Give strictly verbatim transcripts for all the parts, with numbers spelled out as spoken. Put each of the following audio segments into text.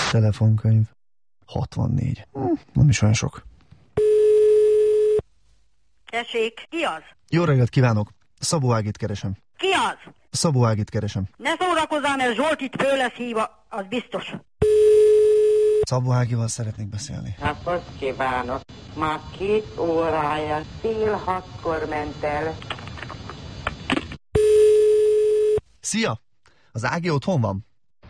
Telefonkönyv. hatvannégy. Hm, nem is olyan sok. Tessék, ki az? Jó reggelt kívánok! Szabó Ágit keresem. Ki az? Szabó Ágit keresem. Ne szórakozzál, mert Zsolt itt föl lesz hívva, az biztos. Szabó Ágival szeretnék beszélni. Napot kívánok! Már két órája, fél hatkor ment el. Szia! Az Ági otthon van?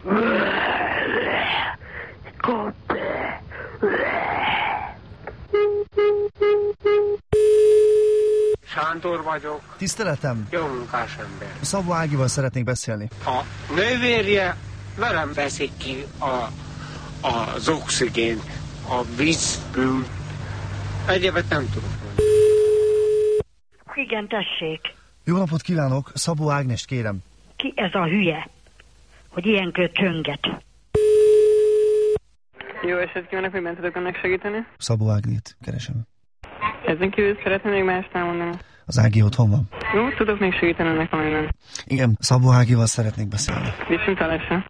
Sándor vagyok. Tiszteletem! Jó munkás ember. Szabó Ágival szeretnék beszélni. A nővérje velem veszik ki a, az oxigént, a vízből. Egyébként nem tudok. Igen, tessék. Jó napot kívánok! Szabó Ágnest kérem. Ki ez a hülye, hogy ilyenkor csönget? Jó eset kívánok, hogy bent tudok önnek segíteni? Szabó Ágnét keresem. Ezen kívül szeretném még mást elmondani. Az Ági otthon van? Jó, tudok még segíteni önnek valamiben. Igen, Szabó Ágival szeretnék beszélni. Viszontlátásra.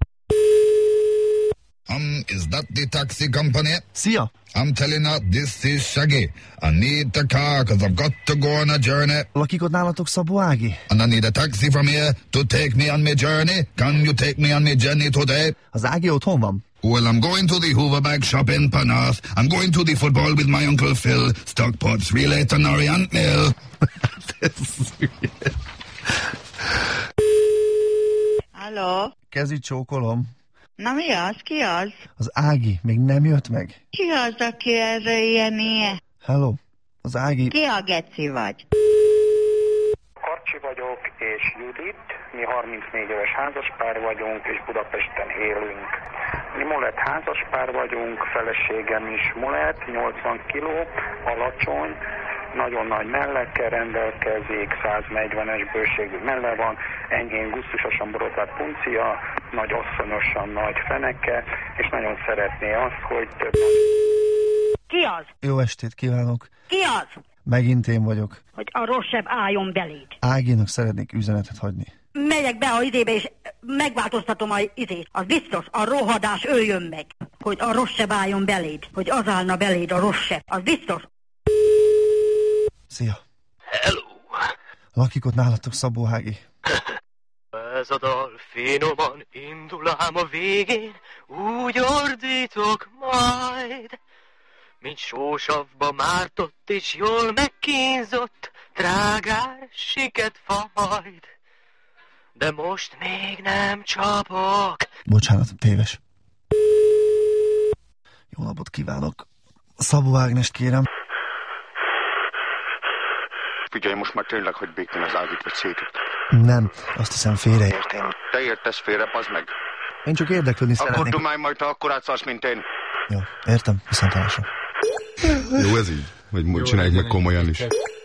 Um, is that the taxi company? Szia! I'm telling her this is Shaggy. I need the car cause I've got to go on a journey. Lakik ott nálatok Szabó Ági? And I need a taxi from here to take me on my journey. Can you take me on my journey today? Az Ági otthon van? Well, I'm going to the Hoover Bag shop in Penarth. I'm going to the football with my Uncle Phil. Stockport's relay to Orient Mill. Halló? Kezi csókolom. Na mi az? Ki az? Az Ági még nem jött meg? Ki az, aki erre ilyen ilyen? Hello? Az Ági... Ki a geci vagy? Karcsi vagyok, és Judit. Mi harmincnégy éves házaspár vagyunk, és Budapesten élünk. Mi Molett házaspár vagyunk, feleségem is Molett, nyolcvan kiló, alacsony, nagyon nagy mellekkel rendelkezik, száznegyvenes bőségű melle van, enyhén gusztusosan borotvált puncia, nagy asszonyosan nagy feneke, és nagyon szeretné azt, hogy több... Ki az? Jó estét kívánok! Ki az? Megint én vagyok. Hogy a rosszabb álljon beléd. Áginak szeretnék üzenetet hagyni. Megyek be a izébe, és megváltoztatom a izét. Az biztos, a rohadás öljön meg. Hogy a rosszabb álljon beléd. Hogy az állna beléd a rosszabb. Az biztos. Szia! Hello! Lakik ott nálatok Szabó Ági? Ez a dal finoman indul ám a végén, úgy ordítok majd, mint sósavba mártott és jól megkínzott, trágár siket majd. De most még nem csapok. Bocsánat, téves. Jó napot kívánok! Szabó Ágnest kérem. Figyelj, most már tényleg, hogy békén az Ágit vagy szétük. Nem, azt hiszem félreértem. Te értesz félre, bazd meg. Én csak érdeklődni Akkor szeretnék. dumálj majd, te akkor átszalsz, mint én. Jó, értem, viszontlátásra. Jó ez így? Vagy Jó, csináljuk meg komolyan is.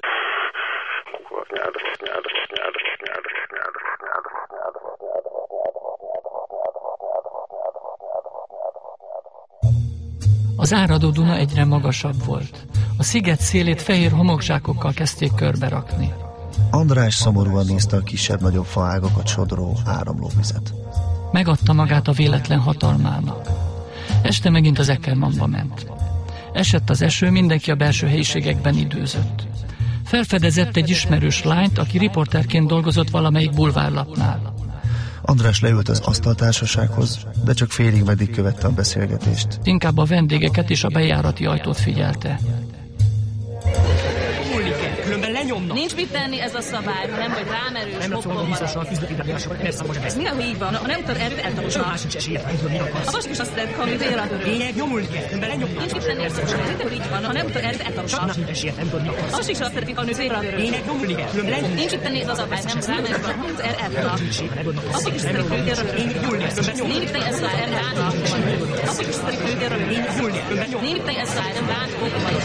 Az áradó Duna egyre magasabb volt. A sziget szélét fehér homokzsákokkal kezdték körbe rakni. András szomorúan nézte a kisebb-nagyobb faágakat sodró áramló vizet. Megadta magát a véletlen hatalmának. Este megint az Eckermannba ment. Esett az eső, mindenki a belső helyiségekben időzött. Felfedezett egy ismerős lányt, aki riporterként dolgozott valamelyik bulvárlapnál. András leült az asztaltársasághoz, de csak félig meddig követte a beszélgetést. Inkább a vendégeket és a bejárati ajtót figyelte. Különben lenyomnak. Nincs mit tenni, ez a szabály, ha nem vagy rámerős, nem hoppon biztosan, küzdőkidásokat persze most ez mi, ahogy így van? Ha nem tudod erőt, eltaposod. Más sincs esélyed, nem tudom, mit akarsz. A most is azt lehet, ha mint éradörő. Lényeg, nyomulni kell, különben lenyomnak. Nincs mit tenni, ez a szabály, hogy így van, ha nem tudod erőt, eltaposod. Más sincs esélyed, nem tudom, mit akarsz. Most is azt szeretik, ha nősz éradörő. Lényeg, nyomulni kell, különben lenyomnak. Nincs mit tenni, ez a szabály, nem rámerős, ha nem tudod erőt, eltaposod. Azt is szeretik, hogy éradörő. Lényeg, nyomulni kell, különben nyomnak. Nincs mit tenni, ez a szabály, nem rának. Azt is szeretik, hogy éradörő. Lényeg, nyomulni kell, különben nyomnak. Nincs mit tenni, ez a szabály, nem rának.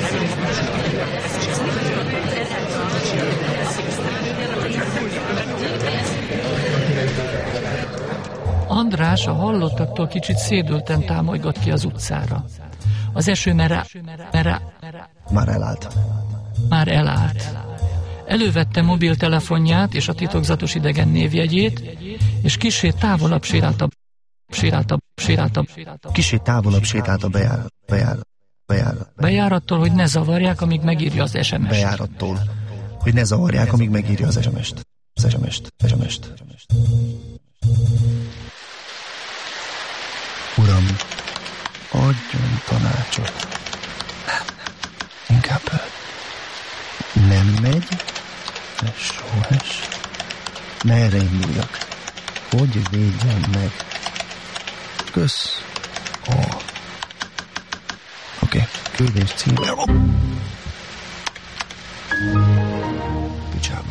András a hallottaktól kicsit szédülten támolygott ki az utcára. Az eső mere, mere, Már elállt. Már elállt. Elővette mobiltelefonját és a titokzatos idegen névjegyét, és kissé távolabb sérált a, sérált a sétált a, kicsit távolabb sétált a bejár, bejár, bejár, bejárattól, hogy ne zavarják, amíg megírja az es em est. Bejárattól, hogy ne zavarják, amíg megírja az es em est. Az es em est, es em est. Uram, adjon tanácsot. Inkább nem megy, es o es. Merre induljak? Hogy védjem meg? Kösz. Ó. Oh. Oké, okay. Küldés cím. Picsába.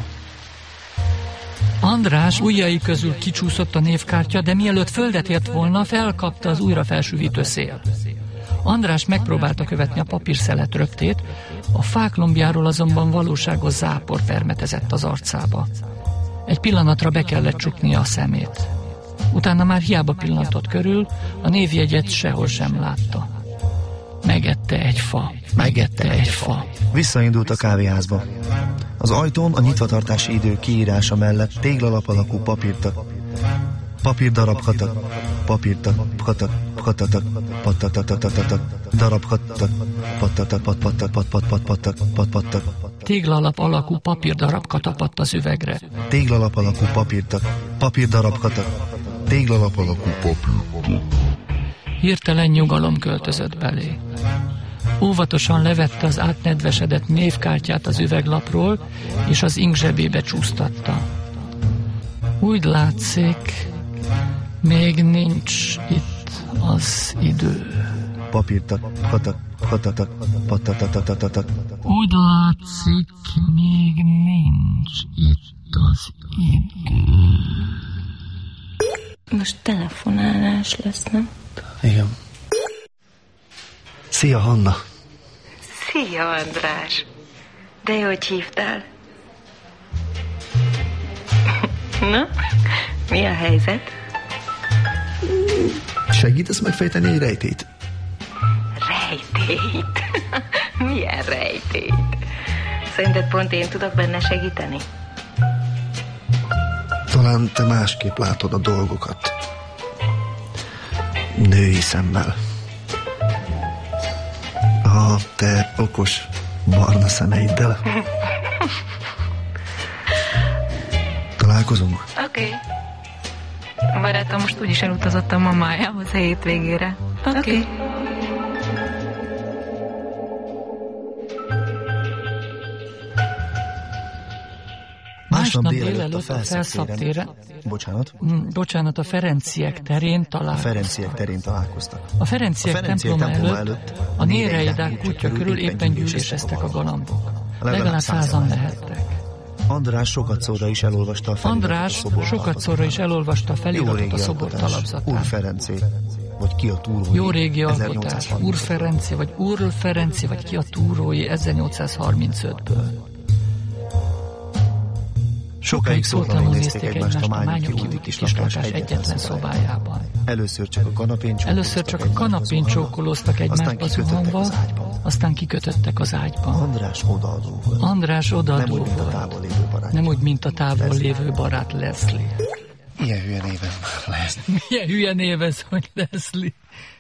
András ujjai közül kicsúszott a névkártya, de mielőtt földet ért volna, felkapta az újra felsűvítő szél. András megpróbálta követni a papírszelet röptét, a fáklombjáról azonban valóságos zápor permetezett az arcába. Egy pillanatra be kellett csuknia a szemét. Utána már hiába pillantott körül, a névjegyet sehol sem látta. Megette egy fa, megette egy fa. Visszaindult a kávéházba. Az ajtón a nyitvatartási idő kiírása mellett téglalap alakú papírtak, papírdarabkatak, papírtak, katak, katatak, patatatatatata, darabkatak, patatat, pat, patat, pat, pat, pat, patak, pat, patak. Téglalap alakú papírdarabka tapadt az üvegre. Téglalap alakú papírtak, papírdarabkatak, téglalap alakú papírtak. Hirtelen nyugalom költözött belé. Óvatosan levette az átnedvesedett névkártyát az üveglapról, és az ink zsebébe csúsztatta. Úgy látszik, még nincs itt az idő. Papírtak, katak, katatak, patatatatatata. Úgy látszik, még nincs itt az idő. Most telefonálás lesz, nem? Igen. Szia, Hanna! Szia, András! De jó, hogy hívtál. Na, mi a helyzet? Segítesz megfejteni egy rejtét? Rejtét? Milyen rejtét? Szerinted pont én tudok benne segíteni? Talán te másképp látod a dolgokat. Női szemmel. A te okos barna szemeiddel. Találkozunk? Oké. Okay. A barátom most úgyis elutazott a mamájához a hétvégére. Oké. Okay. Okay. Másnap délelőtt a Felszabtéren, bocsánat, bocsánat, a Ferenciek terén találkoztak. A Ferenciek terén találkoztak. A Ferenciek, a Ferenciek temploma előtt, előtt a Néreidák kutya körül éppen gyűléseztek a galambok. Legalább százan lehettek. András sokat szóra is elolvasta a feliratot. András sokat szóra is elolvasta a feliratot a szobor talapzatán. Úr Ferencé, vagy ki a túrói? Jó régi alkotás. Úr Ferencé, vagy Úr Ferencé, vagy ki a túrói ezernyolcszázharmincötből. Sokáig szótlanul nézték egymást a Mányoki úti kis lakás egyetlen szobájában. Először csak a kanapén csókolóztak, Először csak a kanapén csókolóztak egymásba zuhanva, aztán kikötöttek az ágyba. András odaadó volt. András odaadó Nem úgy, mint a távol lévő barát. Nem úgy, mint a távol lévő barát Leslie. Ilyen hülye néven már Leslie. Milyen hülye név ez, hogy Leslie.